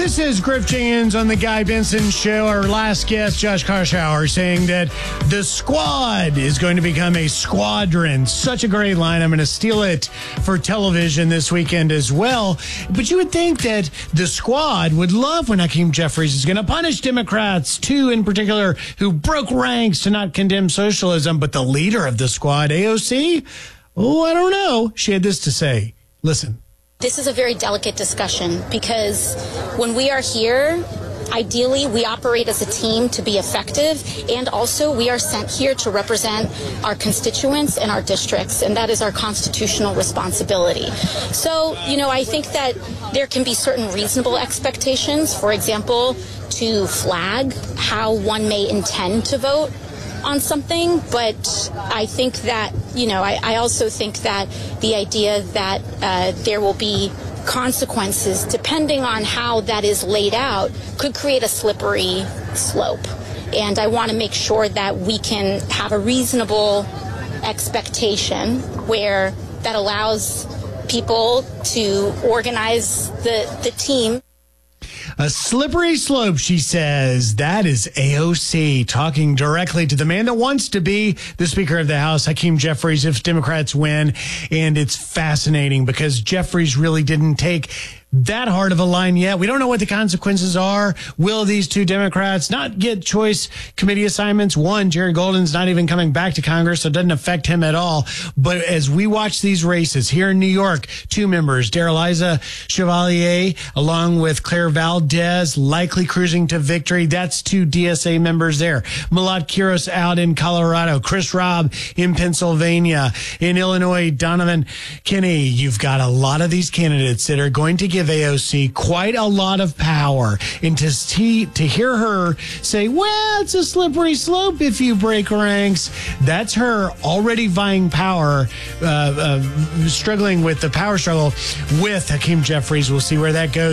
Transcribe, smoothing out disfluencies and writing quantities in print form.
This is Griff Jenkins on the Guy Benson Show. Our last guest, Josh Karshauer, saying that the squad is going to become a squadron. Such a great line. I'm going to steal it for television this weekend as well. But you would think that the squad would love when Hakeem Jeffries is going to punish Democrats, two in particular, who broke ranks to not condemn socialism. But the leader of the squad, AOC, oh, I don't know. She had this to say. Listen. This is a very delicate discussion because when we are here, ideally, we operate as a team to be effective, and also we are sent here to represent our constituents and our districts, and that is our constitutional responsibility. So, I think that there can be certain reasonable expectations, for example, to flag how one may intend to vote on something, but I think that, I also think that the idea that there will be consequences depending on how that is laid out could create a slippery slope. And I want to make sure that we can have a reasonable expectation where that allows people to organize the team. A slippery slope, she says. That is AOC talking directly to the man that wants to be the Speaker of the House, Hakeem Jeffries, if Democrats win. And it's fascinating because Jeffries really didn't take that hard of a line yet. We don't know what the consequences are. Will these two Democrats not get choice committee assignments? One, Jerry Golden's not even coming back to Congress, so it doesn't affect him at all. But as we watch these races here in New York, two members, Daraliza Chevalier, along with Claire Valdez, likely cruising to victory. That's two DSA members there. Malat Quiros out in Colorado. Chris Robb in Pennsylvania. In Illinois, Donovan Kinney. You've got a lot of these candidates that are going to give AOC quite a lot of power, and to hear her say, well, it's a slippery slope if you break ranks, that's her already vying power, struggling with the power struggle with Hakeem Jeffries. We'll see where that goes.